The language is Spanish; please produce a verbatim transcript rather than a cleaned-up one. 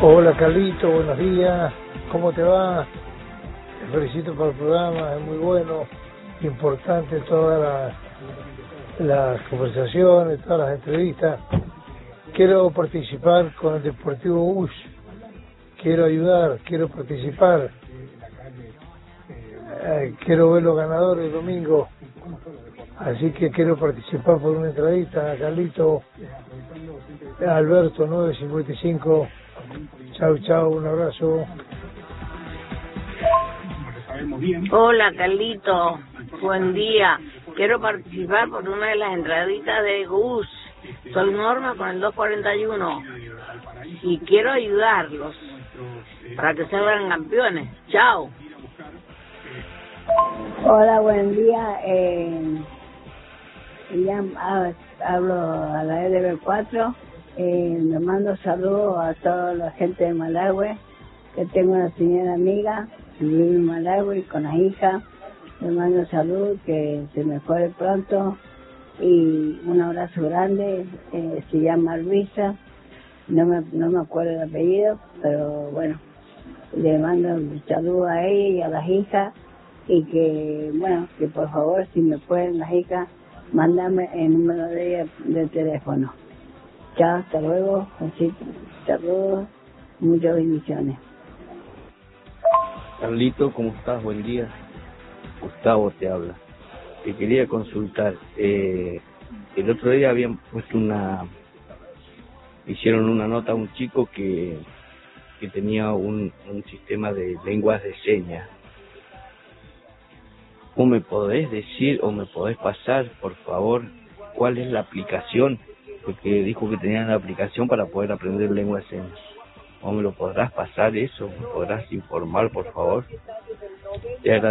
Hola Carlito, buenos días, ¿cómo te va? Te felicito por el programa, es muy bueno, importante todas las, las conversaciones, todas las entrevistas. Quiero participar con el Deportivo U S, quiero ayudar, quiero participar, eh, quiero ver los ganadores el domingo, así que quiero participar por una entradita. Carlito, Alberto nueve cincuenta y cinco. Chau, chau, un abrazo. Hola Carlito, buen día. Quiero participar por una de las entraditas de Gus. Soy Norma con el dos cuarenta y uno y quiero ayudarlos para que salgan campeones. Chao. Hola, buen día. Eh, ya, ah, hablo a la L B cuatro. Eh, le mando saludos a toda la gente de Malawi, que tengo una señora amiga que vive en Malawi con la hija. Le mando saludos, que se mejore pronto y un abrazo grande. Eh, se llama Luisa, no me, no me acuerdo el apellido, pero bueno, le mando un saludo a ella y a las hijas, y que bueno, que por favor, si me pueden las hijas, mándame el número de ella de teléfono. Chao, hasta luego, así, saludos, muchas bendiciones. Carlito, ¿cómo estás? Buen día. Gustavo te habla. Te quería consultar. Eh, el otro día habían puesto una... Hicieron una nota a un chico que, que tenía un, un sistema de lenguas de señas. ¿Vos me podés decir o me podés pasar, por favor, cuál es la aplicación? Porque dijo que tenían la aplicación para poder aprender lengua de señas. ¿O me lo podrás pasar eso? ¿Me podrás informar, por favor? Te agradezco.